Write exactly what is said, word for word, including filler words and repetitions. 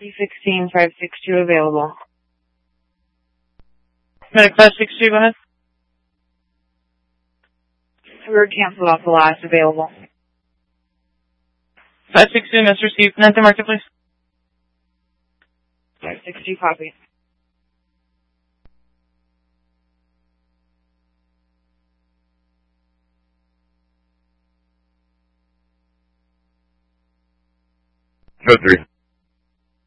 C sixteen five six two available. Medic five six two, go ahead. We were canceled off the last available. five six two, must receive. Nancy Market, please. five six two, copy. Code three.